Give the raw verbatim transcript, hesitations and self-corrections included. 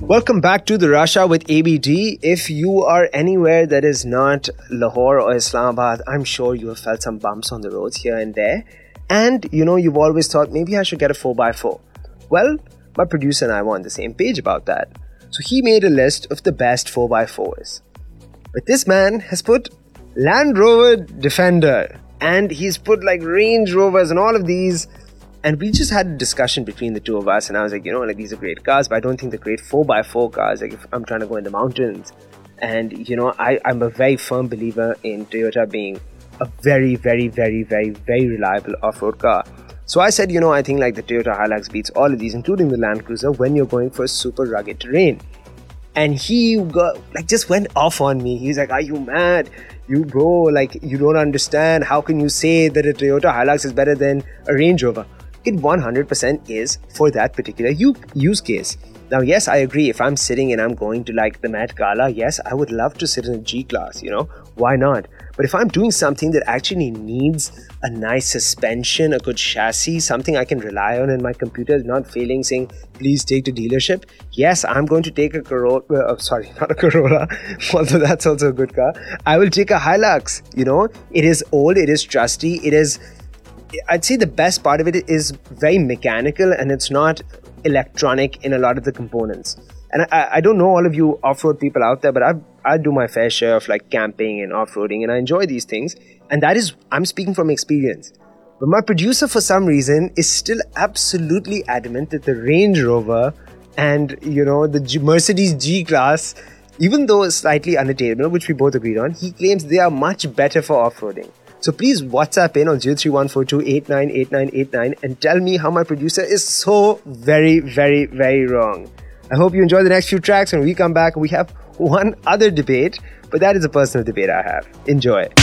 Welcome back to the Rush Hour with A B D. If you are anywhere that is not Lahore or Islamabad, I'm sure you have felt some bumps on the roads here and there. And, you know, you've always thought, maybe I should get a four by four. Well, my producer and I were on the same page about that. So he made a list of the best four by fours. But this man has put Land Rover Defender. And he's put like Range Rovers and all of these. And we just had a discussion between the two of us, and I was like, you know, like these are great cars, but I don't think they're great four by four cars, like if I'm trying to go in the mountains. And, you know, I, I'm a very firm believer in Toyota being a very, very, very, very, very reliable off-road car. So I said, you know, I think like the Toyota Hilux beats all of these, including the Land Cruiser, when you're going for super rugged terrain. And he got, like, just went off on me. He's like, are you mad? You bro, like, you don't understand. How can you say that a Toyota Hilux is better than a Range Rover? It one hundred percent is for that particular use case. Now, yes, I agree. If I'm sitting and I'm going to like the Met Gala, yes, I would love to sit in a G-Class, you know, why not? But if I'm doing something that actually needs a nice suspension, a good chassis, something I can rely on and my computer is not failing saying, please take to dealership, yes, I'm going to take a Corolla, uh, sorry, not a Corolla, although that's also a good car. I will take a Hilux, you know, it is old, it is trusty, it is... I'd say the best part of it is very mechanical and it's not electronic in a lot of the components. And I, I don't know all of you off-road people out there, but I I do my fair share of like camping and off-roading and I enjoy these things. And that is, I'm speaking from experience. But my producer for some reason is still absolutely adamant that the Range Rover and, you know, the G- Mercedes G-Class, even though it's slightly unattainable, which we both agreed on, he claims they are much better for off-roading. So please WhatsApp in on zero three one four two eight nine eight nine eight nine and tell me how my producer is so very, very, very wrong. I hope you enjoy the next few tracks. When we come back, we have one other debate, but that is a personal debate I have. Enjoy.